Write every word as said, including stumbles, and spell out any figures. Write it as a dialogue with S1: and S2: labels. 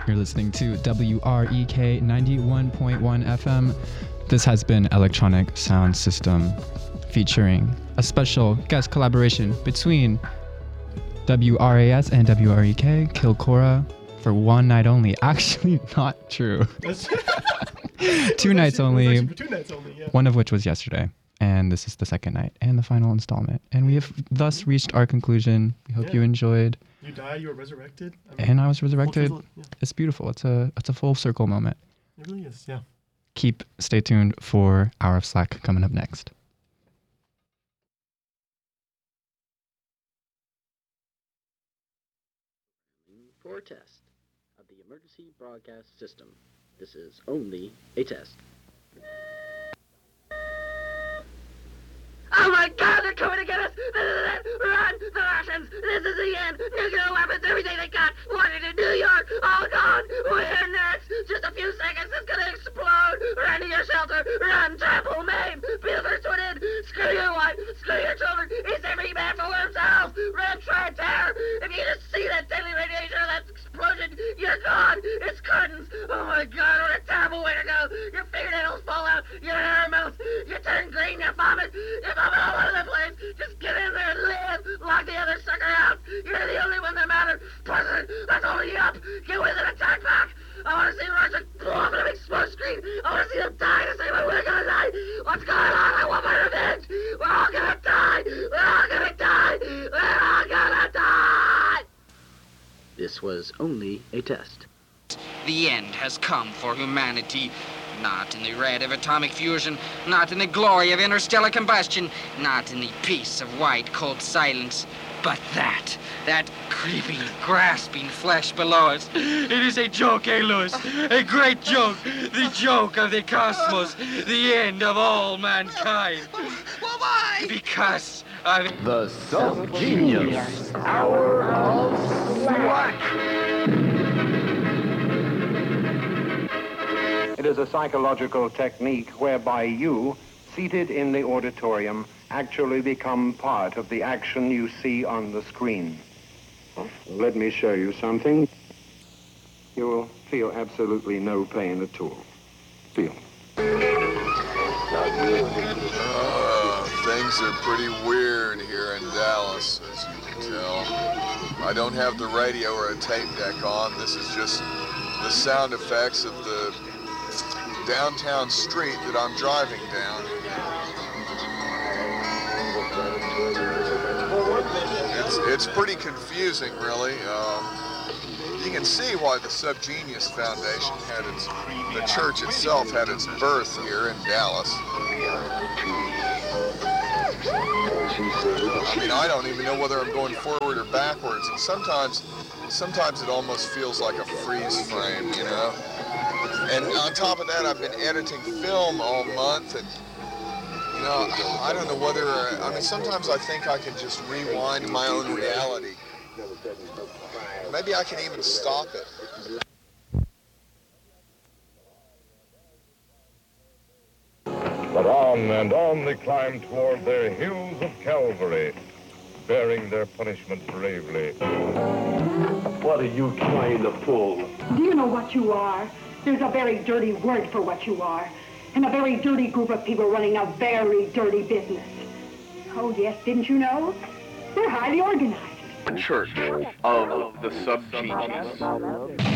S1: You're listening to W R E K ninety-one point one F M. This has been Electronic Sound System, featuring a special guest collaboration between W R A S and W R E K, Kilcora, for one night only. Actually, not true. two nights only.
S2: Two nights only, yeah.
S1: One of which was yesterday. And this is the second night and the final installment. And we have thus reached our conclusion. We hope
S2: yeah.
S1: you enjoyed.
S2: You die, you were resurrected. I mean,
S1: and I was resurrected.
S2: Circle, yeah.
S1: It's beautiful. It's a it's a full circle moment.
S2: It really is, yeah.
S1: Keep stay tuned for Hour of Slack coming up next.
S3: For a test of the emergency broadcast system. This is only a test. Oh my God, they're coming to get us! This is it! Run! The Russians! This is the end! Nuclear weapons, everything they got! Wanted in New York! All gone! We're next! Just a few seconds, it's gonna explode! Run to your shelter! Run! Trample! Maim! Be the first one in! Screw your wife! Screw your children! It's every man for himself! Run, try, tear! If you just see that deadly radiation or that explosion, you're gone! It's curtains! Oh my God, what a terrible way to go! Your fingernails fall out! Your hair melts! You turn green! You vomit! You vomit all over the place! Just get in there and live! Lock the other sucker out! You're the only one that matters! President, that's holding you up! Get with an attack back! I want to see Russia blow up in a big smoke screen! I want to see them die the same way we're gonna die! What's going on? I want my revenge! We're all gonna die! We're all gonna die! We're all gonna die! This was only a test.
S4: The end has come for humanity. Not in the red of atomic fusion, not in the glory of interstellar combustion, not in the peace of white, cold silence, but that, that creeping, grasping flesh below us. It is a joke, eh, Louis? A great joke. The joke of the cosmos. The end of all mankind.
S5: Well, why?
S4: Because of
S6: the Subgenius Hour of Slack.
S7: It is a psychological technique whereby you, seated in the auditorium, actually become part of the action you see on the screen. Let me show you something. You will feel absolutely no pain at all. Feel.
S8: Uh, things are pretty weird here in Dallas, as you can tell. I don't have the radio or a tape deck on. This is just the sound effects of the downtown street that I'm driving down. It's, it's pretty confusing, really. Um, you can see why the Subgenius Foundation had its, the church itself had its birth here in Dallas. I mean, I don't even know whether I'm going forward or backwards, and sometimes, sometimes it almost feels like a freeze frame, you know? And on top of that, I've been editing film all month, and, you know, I don't know whether, I mean, sometimes I think I can just rewind my own reality. Maybe I can even stop it.
S9: But on and on they climbed toward their hills of Calvary, bearing their punishment bravely.
S10: What are you trying to pull?
S11: Do you know what you are? There's a very dirty word for what you are, and a very dirty group of people running a very dirty business. Oh, yes, didn't you know? They're highly organized.
S12: The Church of the Subgenius.